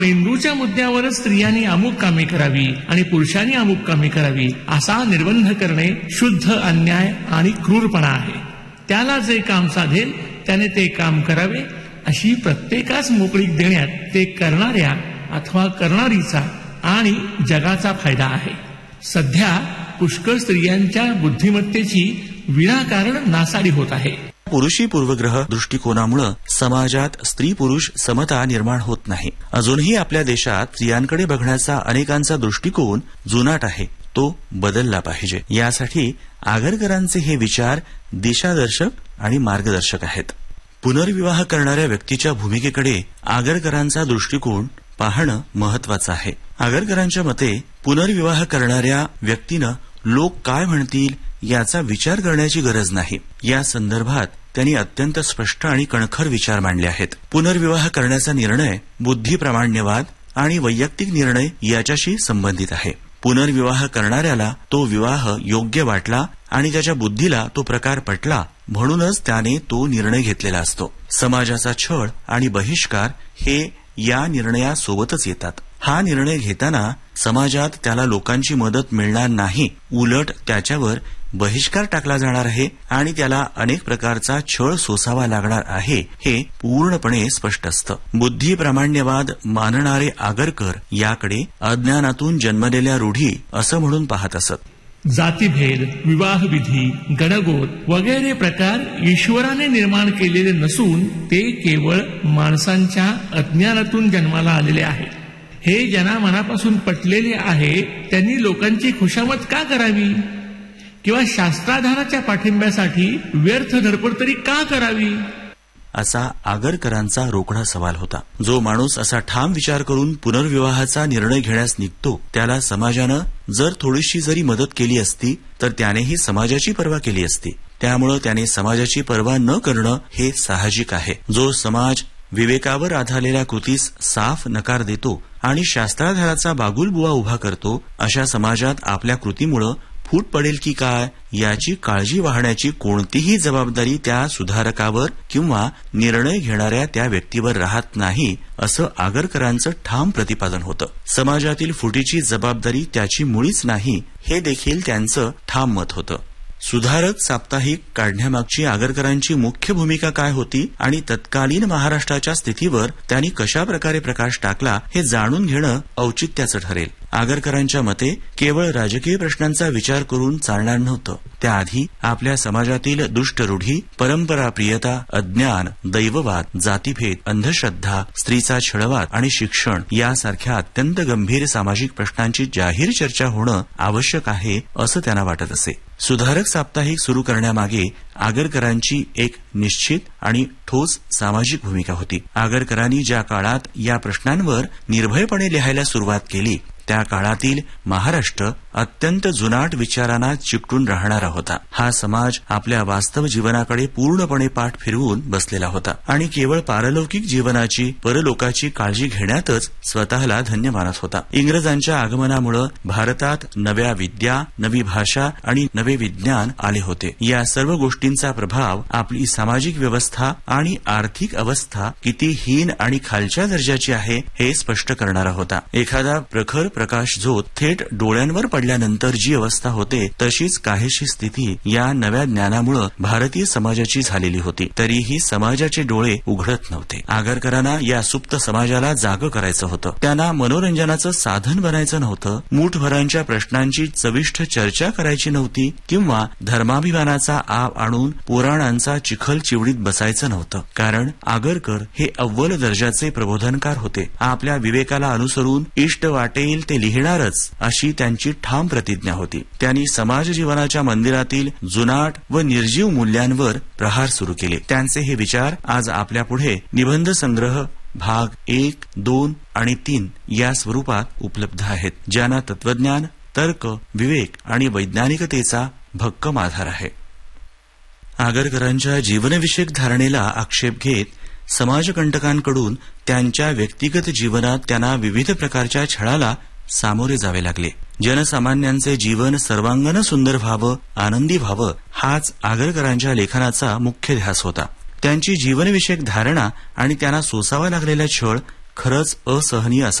मेंदूच्या मुद्द्यावरच स्त्रियांनी अमुक कामे करावी आणि पुरुषांनी अमुक कामे करावी असा निर्बंध करणे शुद्ध अन्याय आणि क्रूरपणा आहे. त्याला जे काम साधेल त्याने ते काम करावे अशी प्रत्येकास मोकळीक देण्यात ते करणाऱ्या अथवा करणारीचा आणि जगाचा फायदा आहे. सध्या पुष्कळ स्त्रियांच्या बुद्धिमत्तेची विनाकारण नासाडी होत आहे. पुरुषी पूर्वग्रह दृष्टिकोनामुळे समाजात स्त्री पुरुष समता निर्माण होत नाही. अजूनही आपल्या देशात स्त्रियांकडे बघण्याचा अनेकांचा दृष्टिकोन जुनाट आहे, तो बदलला पाहिजे. यासाठी आगरकरांचे हे विचार दिशादर्शक आणि मार्गदर्शक आहेत. पुनर्विवाह करणाऱ्या व्यक्तीच्या भूमिकेकडे आगरकरांचा दृष्टिकोन पाहणं महत्वाचं आहे. आगरकरांच्या मते पुनर्विवाह करणाऱ्या व्यक्तीनं लोक काय म्हणतील याचा विचार करण्याची गरज नाही. या संदर्भात त्यांनी अत्यंत स्पष्ट आणि कणखर विचार मांडले आहेत. पुनर्विवाह करण्याचा निर्णय बुद्धिप्रामाण्यवाद आणि वैयक्तिक निर्णय याच्याशी संबंधित आहे. पुनर्विवाह करणाऱ्याला तो विवाह योग्य वाटला आणि त्याच्या बुद्धीला तो प्रकार पटला म्हणूनच त्याने तो निर्णय घेतलेला असतो. समाजाचा छळ आणि बहिष्कार हे या निर्णयासोबतच येतात. हा निर्णय घेताना समाजात त्याला लोकांची मदत मिळणार नाही, उलट त्याच्यावर बहिष्कार टाकला जाणार आहे आणि त्याला अनेक प्रकारचा छळ सोसावा लागणार आहे, हे पूर्णपणे स्पष्ट असतं. बुद्धिप्रामाण्यवाद मानणारे आगरकर याकडे अज्ञानातून जन्मलेल्या रूढी असं म्हणून पाहत असत. जातीभेद, विवाहविधी, गणगोत वगैरे प्रकार ईश्वराने निर्माण केलेले नसून ते केवळ माणसांच्या अज्ञानातून जन्माला आलेले आहे. हे ज्यांना मनापासून पटलेले आहे त्यांनी लोकांची खुशामत का करावी किंवा शास्त्राधाराच्या पाठिंब्यासाठी व्यर्थ धडपड तरी का करावी, असा आगरकरांचा रोकडा सवाल होता. जो माणूस असा ठाम विचार करून पुनर्विवाहाचा निर्णय घेण्यास निघतो त्याला समाजानं जर थोडीशी जरी मदत केली असती तर त्यानेही समाजाची पर्वा केली असती. त्यामुळे त्याने समाजाची पर्वा न करणं हे साहजिक आहे. जो समाज विवेकावर आधारलेल्या कृतीस साफ नकार देतो आणि शास्त्राधाराचा बागुलबुवा उभा करतो अशा समाजात आपल्या कृतीमुळे फूट पडेल की काय याची काळजी वाहण्याची कोणतीही जबाबदारी त्या सुधारकावर किंवा निर्णय घेणाऱ्या त्या व्यक्तीवर राहत नाही, असं आगरकरांचं ठाम प्रतिपादन होतं. समाजातील फुटीची जबाबदारी त्याची मुळीच नाही, हे देखील त्यांचं ठाम मत होतं. सुधारक साप्ताहिक काढण्यामागची आगरकरांची मुख्य भूमिका काय होती आणि तत्कालीन महाराष्ट्राच्या स्थितीवर त्यांनी कशा प्रकारे प्रकाश टाकला हे जाणून घेणं औचित्याचं ठरेल. आगरकरांच्या मते केवळ राजकीय प्रश्नांचा विचार करून चालणार नव्हतं. त्याआधी आपल्या समाजातील दुष्ट रूढी, परंपराप्रियता, अज्ञान, दैववाद, जातीभेद, अंधश्रद्धा, स्त्रीचा छळवाद आणि शिक्षण यासारख्या अत्यंत गंभीर सामाजिक प्रश्नांची जाहीर चर्चा होणं आवश्यक आहे असं त्यांना वाटत असे. सुधारक साप्ताहिक सुरू करण्यामागे आगरकरांची एक निश्चित आणि ठोस सामाजिक भूमिका होती. आगरकरांनी ज्या काळात या प्रश्नांवर निर्भयपणे लिहायला सुरुवात केली त्या काळातील महाराष्ट्र अत्यंत जुनाट विचारांना चिकटून राहणारा होता. हा समाज आपल्या वास्तव जीवनाकडे पूर्णपणे पाठ फिरवून बसलेला होता आणि केवळ पारलौकिक जीवनाची, परलोकाची काळजी घेण्यातच स्वतःला धन्य मानत होता. इंग्रजांच्या आगमनामुळे भारतात नव्या विद्या, नवी भाषा आणि नवे विज्ञान आले होते. या सर्व गोष्टींचा प्रभाव आपली सामाजिक व्यवस्था आणि आर्थिक अवस्था किती हीन आणि खालच्या दर्जाची आहे हे स्पष्ट करणारा होता. एखादा प्रखर प्रकाश झोत थेट डोळ्यांवर पडल्यानंतर जी अवस्था होते तशीच काहीशी स्थिती या नव्या ज्ञानामुळे भारतीय समाजाची झालेली होती. तरीही समाजाचे डोळे उघडत नव्हते. आगरकरांना या सुप्त समाजाला जाग करायचं होतं. त्यांना मनोरंजनाचं साधन बनायचं नव्हतं. मूठभरांच्या प्रश्नांची चविष्ट चर्चा करायची नव्हती किंवा धर्माभिमानाचा आव आणून पुराणांचा चिखल चिवडीत बसायचं नव्हतं. कारण आगरकर हे अव्वल दर्जाचे प्रबोधनकार होते. आपल्या विवेकाला अनुसरून इष्ट वाटेल ते लिहिणारच अशी त्यांची ठाम प्रतिज्ञा होती. त्यांनी समाज जीवनाच्या मंदिरातील जुनाट व निर्जीव मूल्यांवर प्रहार सुरू केले. त्यांचे हे विचार आज आपल्या पुढे निबंध संग्रह भाग 1, 2 आणि 3 या स्वरूपात उपलब्ध आहेत, ज्यांना तत्वज्ञान, तर्क, विवेक आणि वैज्ञानिकतेचा भक्कम आधार आहे. आगरकरांच्या जीवनविषयक धारणेला आक्षेप घेत समाजकंटकांकडून त्यांच्या व्यक्तिगत जीवनात त्यांना विविध प्रकारच्या छळाला सामोरे जावे लागले. जनसामान्यांचे जीवन सर्वांगाने सुंदर व्हावं, आनंदी व्हावं हाच आगरकरांच्या लेखनाचा मुख्य ध्यास होता. त्यांची जीवनविषयक धारणा आणि त्यांना सोसावा लागलेला छळ खरंच असहनीय